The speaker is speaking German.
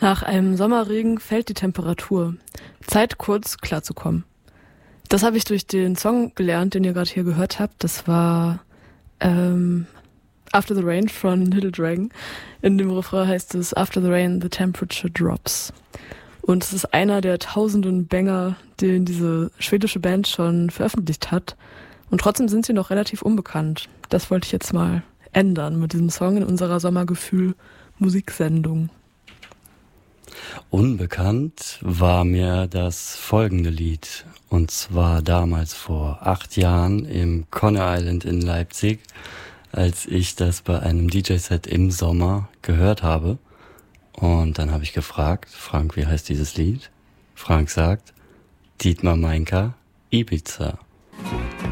Nach einem Sommerregen fällt die Temperatur. Zeit, kurz klarzukommen. Das habe ich durch den Song gelernt, den ihr gerade hier gehört habt. Das war After the Rain von Little Dragon. In dem Refrain heißt es After the Rain, the temperature drops. Und es ist einer der tausenden Banger, den diese schwedische Band schon veröffentlicht hat. Und trotzdem sind sie noch relativ unbekannt. Das wollte ich jetzt mal ändern mit diesem Song in unserer Sommergefühl-Musiksendung. Unbekannt war mir das folgende Lied. Und zwar damals vor 8 Jahren im Conner Island in Leipzig, als ich das bei einem DJ-Set im Sommer gehört habe. Und dann habe ich gefragt, Frank, wie heißt dieses Lied? Frank sagt, Dietmar Meinker, Ibiza.